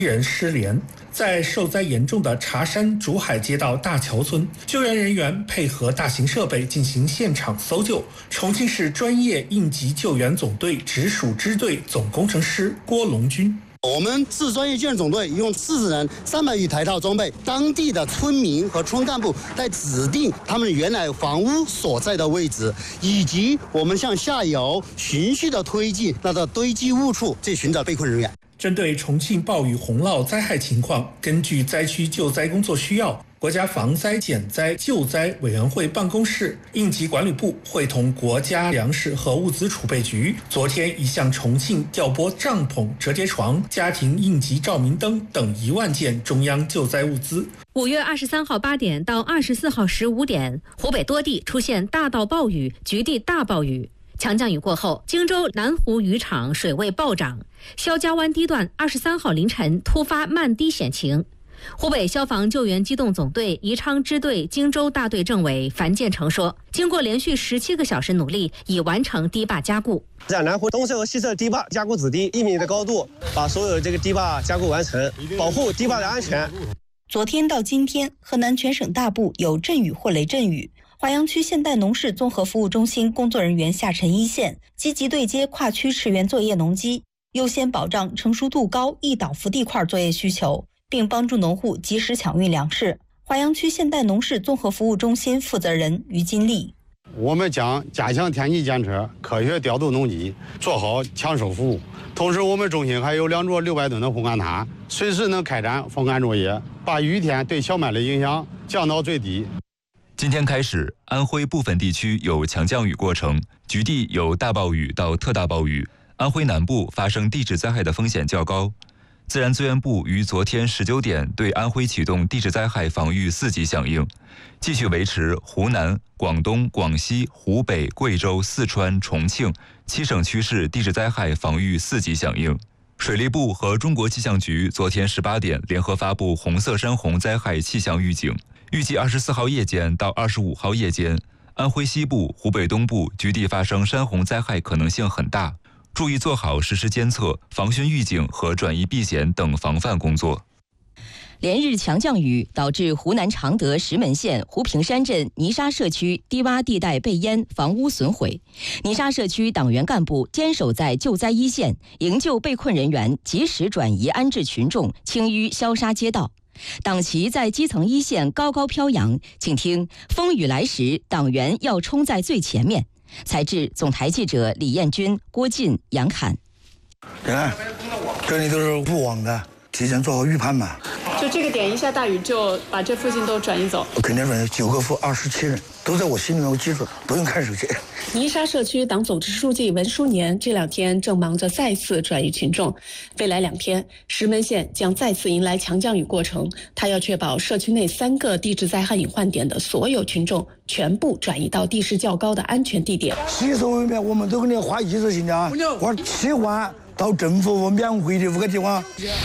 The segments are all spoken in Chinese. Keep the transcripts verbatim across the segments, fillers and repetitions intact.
人失联。在受灾严重的茶山竹海街道大桥村，救援人员配合大型设备进行现场搜救。重庆市专业应急救援总队直属支队总工程师郭龙军。 我们市专业救援总队用四十人、三百余台套装备，当地的村民和村干部在指定他们原来房屋所在的位置，以及我们向下游循序的推进那个堆积物处去寻找被困人员。 针对重庆暴雨洪涝灾害情况，根据灾区救灾工作需要，国家防灾减灾救灾委员会办公室、应急管理部会同国家粮食和物资储备局，昨天已向重庆调拨帐篷、折叠床、家庭应急照明灯等一万件中央救灾物资。 五月二十三号八点到二十四号十五点，湖北多地出现大到暴雨、局地大暴雨。强降雨过后，荆州南湖渔场水位暴涨，肖家湾堤段二十三号凌晨突发漫堤险情。湖北消防救援机动总队宜昌支队荆州大队政委樊建成说，经过连续十七个小时努力，已完成堤坝加固。 在南湖东侧和西侧堤坝加固子堤一米的高度，把所有这个堤坝加固完成，保护堤坝的安全。 昨天到今天，河南全省大部有阵雨或雷阵雨。华阳区现代农事综合服务中心工作人员下沉一线，积极对接跨区驰援作业农机，优先保障成熟度高易倒伏地块作业需求，并帮助农户及时抢运粮食。华阳区现代农事综合服务中心负责人于金丽： 我们将加强天气监测，科学调度农机，做好抢收服务。同时，我们中心还有两座六百吨的烘干塔，随时能开展风干作业，把雨天对小麦的影响降到最低。 今天开始，安徽部分地区有强降雨过程，局地有大暴雨到特大暴雨。安徽南部发生地质灾害的风险较高。自然资源部于昨天十九点对安徽启动地质灾害防御四级响应，继续维持湖南、广东、广西、湖北、贵州、四川、重庆七省区市地质灾害防御四级响应。水利部和中国气象局昨天十八点联合发布红色山洪灾害气象预警。预计二十四号夜间到二十五号夜间，安徽西部、湖北东部局地发生山洪灾害可能性很大，注意做好实时监测、防汛预警和转移避险等防范工作。 连日强降雨导致湖南常德石门县湖平山镇泥沙社区低洼地带被淹，房屋损毁。泥沙社区党员干部坚守在救灾一线，营救被困人员，及时转移安置群众，清淤消杀街道。党旗在基层一线高高飘扬，请听风雨来时，党员要冲在最前面。采制总台记者李彦军、郭进、杨侃。 你看，这里都是布网的，提前做好预判嘛。 就这个点一下大雨就把这附近都转移走？ 我肯定转移，九个户二十七人都在我心里面，我记住，不用看手机。 泥沙社区党总支书记文书年这两天正忙着再次转移群众。未来两天，石门县将再次迎来强降雨过程，他要确保社区内三个地质灾害隐患点的所有群众全部转移到地势较高的安全地点。 洗手方面，我们都给你花一次性的啊，花七万到政府免费的五个地方。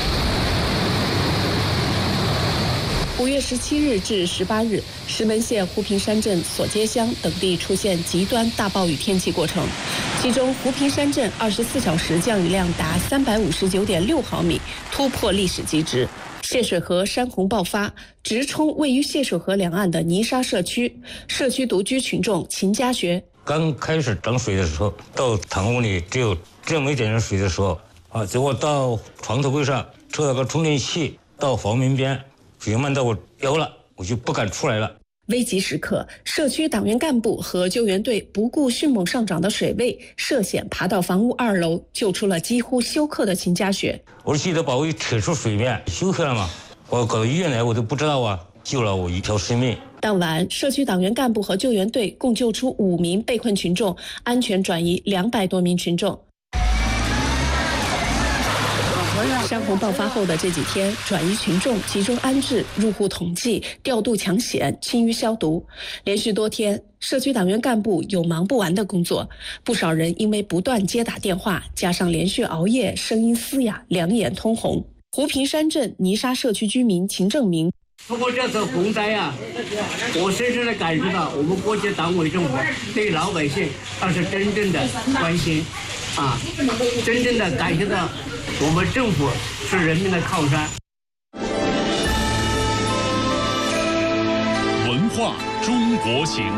五月十七日至十八日，石门县湖平山镇索街乡等地出现极端大暴雨天气过程，其中湖平山镇二十四小时降雨量达三百五十九点六毫米，突破历史极值。泄水河山洪爆发，直冲位于泄水河两岸的泥沙社区，社区独居群众秦家学。 刚开始涨水的时候，到堂屋里只有这么一点点水的时候，啊，结果到床头柜上抽了个充电器，到房门边。水漫到我腰了，我就不敢出来了。 危急时刻，社区党员干部和救援队不顾迅猛上涨的水位，涉险爬到房屋二楼，救出了几乎休克的秦家雪。 我记得把我扯出水面，休克了嘛，我搞到医院来，我都不知道啊，救了我一条生命。 当晚，社区党员干部和救援队共救出五名被困群众，安全转移两百多名群众。山洪爆发后的这几天，转移群众、集中安置、入户统计、调度抢险、清淤消毒，连续多天，社区党员干部有忙不完的工作。不少人因为不断接打电话，加上连续熬夜，声音嘶哑，两眼通红。湖平山镇泥沙社区居民秦正明： 通过这次洪灾啊，我深深地感受到我们国家党委政府对老百姓他是真正的关心啊，真正的感受到我们政府是人民的靠山。 文化中国行。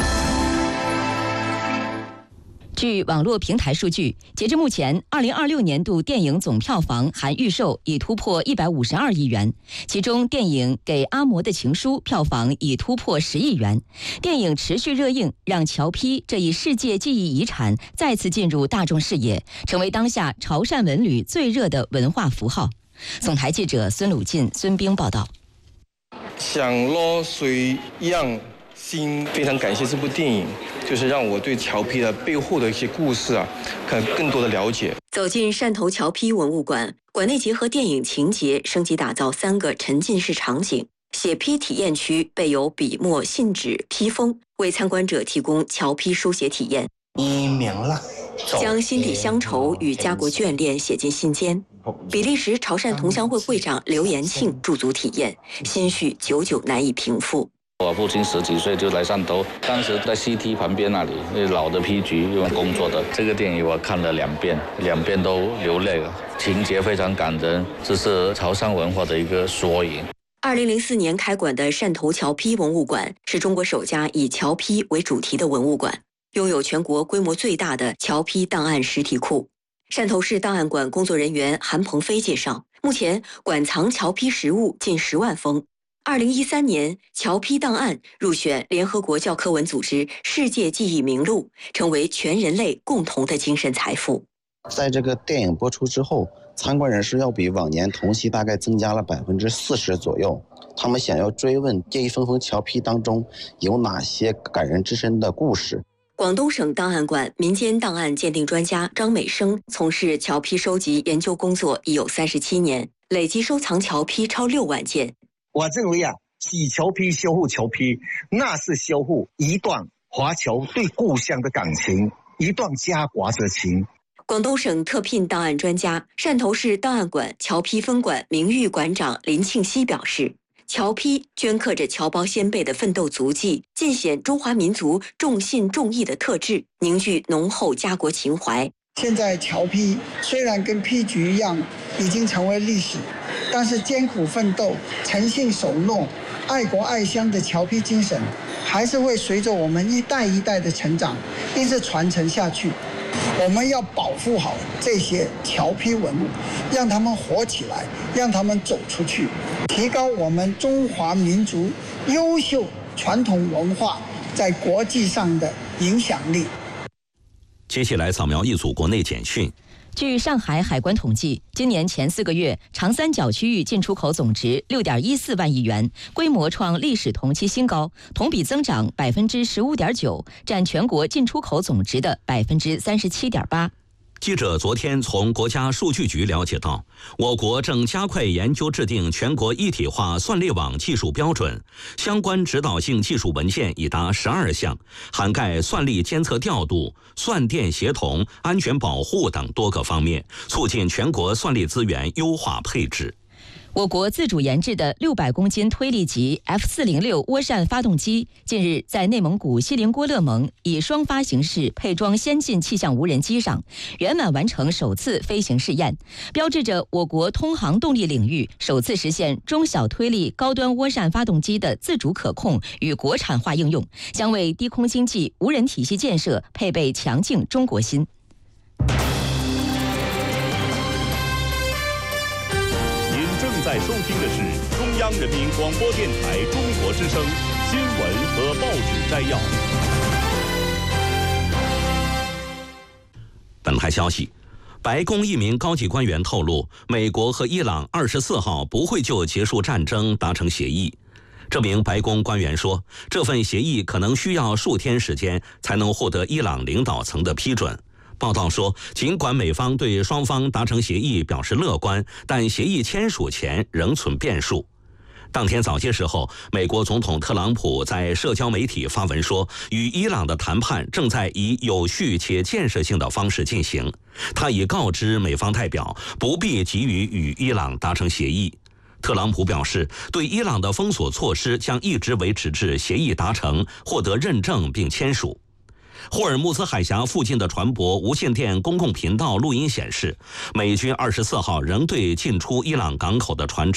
据网络平台数据，截至目前，二零二六年度电影总票房含预售已突破一百五十二亿元，其中电影《给阿嬷的情书》票房已突破十亿元。电影持续热映，让侨批这一世界记忆遗产再次进入大众视野，成为当下潮汕文旅最热的文化符号。总台记者孙鲁进、孙兵报道。 想落水样心，非常感谢这部电影，就是让我对侨批的背后的一些故事啊，可更多的了解。 走进汕头侨批文物馆，馆内结合电影情节，升级打造三个沉浸式场景。写批体验区备有笔墨、信纸、批封，为参观者提供侨批书写体验。 你明了， 将心底乡愁与家国眷恋写进信笺。比利时潮汕同乡会会长刘延庆驻足体验，心绪久久难以平复。 我父亲十几岁就来汕头，当时在 C T 旁边那里，那老的批局用工作的。这个电影我看了两遍，两遍都流泪了，情节非常感人，这是潮汕文化的一个缩影。 二零零四年开馆的汕头侨批文物馆是中国首家以侨批为主题的文物馆，拥有全国规模最大的侨批档案实体库。汕头市档案馆工作人员韩鹏飞介绍，目前馆藏侨批实物近十万封。二零一三年，侨批档案入选联合国教科文组织世界记忆名录，成为全人类共同的精神财富。 在这个电影播出之后，参观人数要比往年同期大概增加了百分之四十左右。他们想要追问这一封封侨批当中有哪些感人至深的故事。 广东省档案馆民间档案鉴定专家张美生从事侨批收集研究工作已有三十七年，累计收藏侨批超六万件。 我认为啊，洗侨批、修复侨批，那是修复一段华侨对故乡的感情，一段家国之情。 广东省特聘档案专家、汕头市档案馆侨批分馆名誉馆长林庆熙表示，侨批镌刻着侨胞先辈的奋斗足迹，尽显中华民族重信重义的特质，凝聚浓厚家国情怀。 现在侨批虽然跟批局一样已经成为历史，但是艰苦奋斗、诚信守诺、爱国爱乡的侨批精神，还是会随着我们一代一代的成长，一直传承下去。我们要保护好这些侨批文物，让他们活起来，让他们走出去，提高我们中华民族优秀传统文化在国际上的影响力。 接下来扫描一组国内简讯。 据上海海关统计，今年前四个月，长三角区域进出口总值六点一四万亿元，规模创历史同期新高，同比增长百分之十五点九，占全国进出口总值的百分之三十七点八。 记者昨天从国家数据局了解到，我国正加快研究制定全国一体化算力网技术标准，相关指导性技术文件已达十二项，涵盖算力监测调度、算电协同、安全保护等多个方面，促进全国算力资源优化配置。 我国自主研制的六百公斤推力级 F 四零六涡扇发动机近日在内蒙古锡林郭勒盟以双发形式配装先进气象无人机上，圆满完成首次飞行试验，标志着我国通航动力领域首次实现中小推力高端涡扇发动机的自主可控与国产化应用，将为低空经济无人体系建设配备强劲中国心。 在收听的是中央人民广播电台中国之声新闻和报纸摘要。本台消息，白宫一名高级官员透露，美国和伊朗二十四号不会就结束战争达成协议。这名白宫官员说，这份协议可能需要数天时间才能获得伊朗领导层的批准。报道说，尽管美方对双方达成协议表示乐观，但协议签署前仍存变数。当天早些时候，美国总统特朗普在社交媒体发文说，与伊朗的谈判正在以有序且建设性的方式进行。他已告知美方代表，不必急于与伊朗达成协议。特朗普表示，对伊朗的封锁措施将一直维持至协议达成、获得认证并签署。 霍尔木兹海峡附近的船舶无线电公共频道录音显示，美军二十四号仍对进出伊朗港口的船只